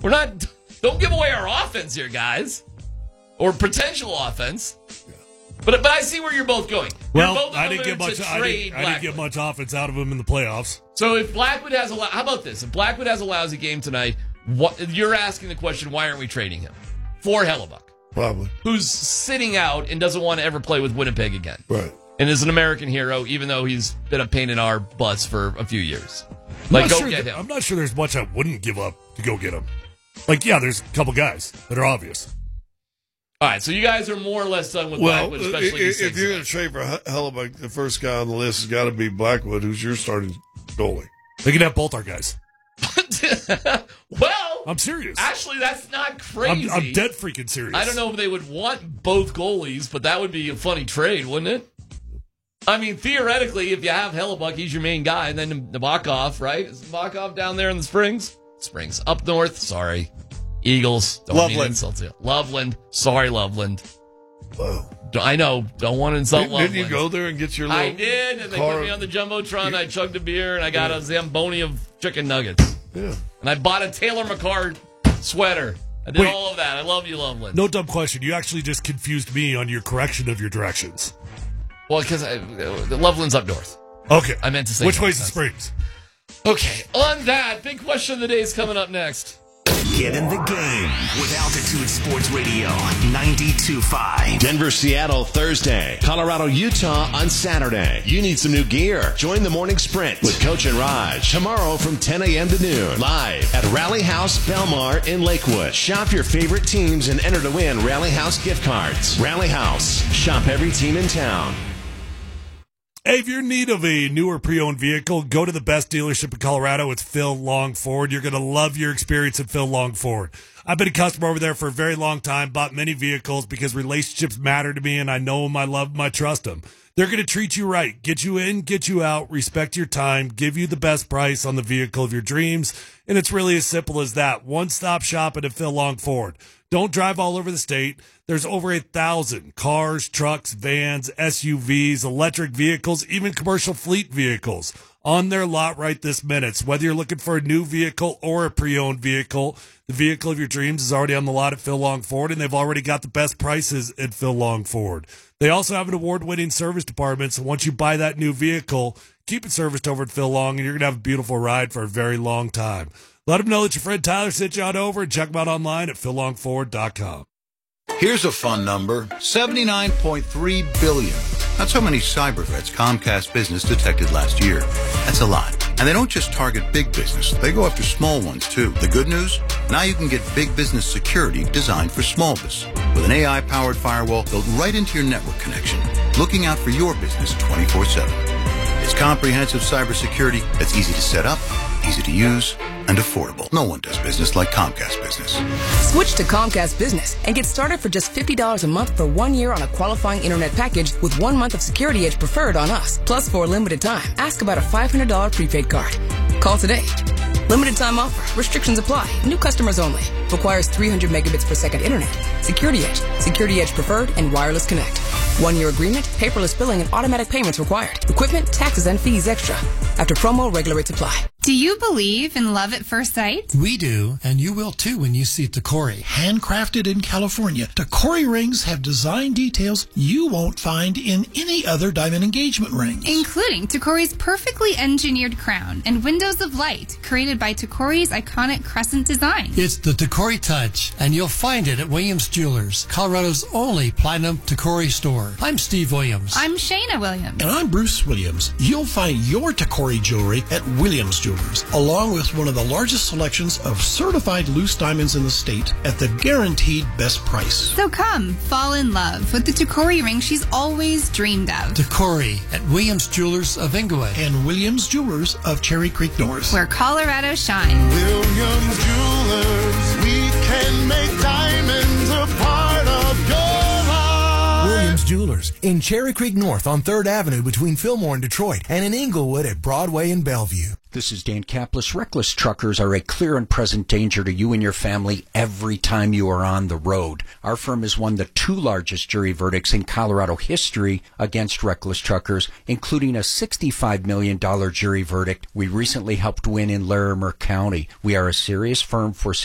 Don't give away our offense here, guys. Or potential offense. Yeah. But I see where you're both going. Well, I didn't get much offense out of him in the playoffs. So if Blackwood has how about this? If Blackwood has a lousy game tonight, you're asking the question, why aren't we trading him? For Hellebuyck. Probably. Who's sitting out and doesn't want to ever play with Winnipeg again. Right. And is an American hero, even though he's been a pain in our butts for a few years. Get him. I'm not sure there's much I wouldn't give up to go get him. There's a couple guys that are obvious. All right, so you guys are more or less done with Blackwood, especially if you're going to trade for Hellebuyck, the first guy on the list has got to be Blackwood, who's your starting goalie. They can have both our guys. Well, I'm serious. Actually, that's not crazy. I'm dead freaking serious. I don't know if they would want both goalies, but that would be a funny trade, wouldn't it? I mean, theoretically, if you have Hellebuyck, he's your main guy, and then Nabokov, right? Is Nabokov down there in the Springs? Springs. Up north, sorry. Eagles. Don't mean to insult you. Loveland. Sorry, Loveland. Whoa. I know. Don't want to insult Loveland. Didn't you go there and get your little I did, and they put me on the Jumbotron. I chugged a beer, and I got a Zamboni of chicken nuggets. Yeah. And I bought a Taylor McCart sweater. I did all of that. I love you, Loveland. No dumb question. You actually just confused me on your correction of your directions. Well, because Loveland's up north. Okay. I meant to say which way's the Springs? Okay. On that, big question of the day is coming up next. Get in the game with Altitude Sports Radio 92.5. Denver, Seattle, Thursday. Colorado, Utah on Saturday. You need some new gear. Join the morning sprint with Coach and Raj tomorrow from 10 a.m. to noon. Live at Rally House Belmar in Lakewood. Shop your favorite teams and enter to win Rally House gift cards. Rally House. Shop every team in town. Hey, if you're in need of a newer pre-owned vehicle, go to the best dealership in Colorado. It's Phil Long Ford. You're going to love your experience at Phil Long Ford. I've been a customer over there for a very long time, bought many vehicles because relationships matter to me, and I know them, I love them, I trust them. They're going to treat you right, get you in, get you out, respect your time, give you the best price on the vehicle of your dreams, and it's really as simple as that. One-stop shopping at Phil Long Ford. Don't drive all over the state. There's over 1,000 cars, trucks, vans, SUVs, electric vehicles, even commercial fleet vehicles on their lot right this minute. So whether you're looking for a new vehicle or a pre-owned vehicle, the vehicle of your dreams is already on the lot at Phil Long Ford, and they've already got the best prices at Phil Long Ford. They also have an award-winning service department, so once you buy that new vehicle, keep it serviced over at Phil Long, and you're going to have a beautiful ride for a very long time. Let them know that your friend Tyler sent you on over, and check them out online at phillongford.com. Here's a fun number, $79.3 billion. That's how many cyber threats Comcast Business detected last year. That's a lot. And they don't just target big business. They go after small ones, too. The good news? Now you can get big business security designed for small business with an AI-powered firewall built right into your network connection, looking out for your business 24/7. It's comprehensive cybersecurity that's easy to set up, easy to use, and affordable. No one does business like Comcast Business. Switch to Comcast Business and get started for just $50 a month for 1 year on a qualifying internet package with 1 month of Security Edge Preferred on us. Plus, for a limited time, ask about a $500 prepaid card. Call today. Limited time offer. Restrictions apply. New customers only. Requires 300 megabits per second internet. Security Edge. Security Edge Preferred and Wireless Connect. 1 year agreement, paperless billing, and automatic payments required. Equipment, taxes, and fees extra. After promo, regular rates apply. Do you believe in love at first sight? We do, and you will too when you see Tacori. Handcrafted in California, Tacori rings have design details you won't find in any other diamond engagement ring. Including Tacori's perfectly engineered crown and windows of light created by Tacori's iconic crescent design. It's the Tacori touch, and you'll find it at Williams Jewelers, Colorado's only platinum Tacori store. I'm Steve Williams. I'm Shayna Williams. And I'm Bruce Williams. You'll find your Tacori jewelry at Williams Jewelers, along with one of the largest selections of certified loose diamonds in the state at the guaranteed best price. So come, fall in love with the Tacori ring she's always dreamed of. Tacori at Williams Jewelers of Inglewood and Williams Jewelers of Cherry Creek North, where Colorado shines. Williams Jewelers, we can make diamonds a part of your life. Williams Jewelers in Cherry Creek North on 3rd Avenue between Fillmore and Detroit, and in Inglewood at Broadway and Bellevue. This is Dan Kaplis. Reckless truckers are a clear and present danger to you and your family every time you are on the road. Our firm has won the 2 largest jury verdicts in Colorado history against reckless truckers, including a $65 million jury verdict we recently helped win in Larimer County. We are a serious firm for